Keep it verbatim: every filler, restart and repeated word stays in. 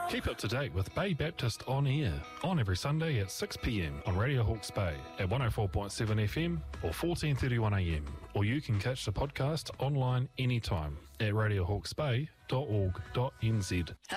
Keep up to date with Bay Baptist On Air, on every Sunday at six p m on Radio Hawke's Bay at one oh four point seven F M or fourteen thirty-one a m. Or you can catch the podcast online anytime at radio hawke's bay dot org dot n z.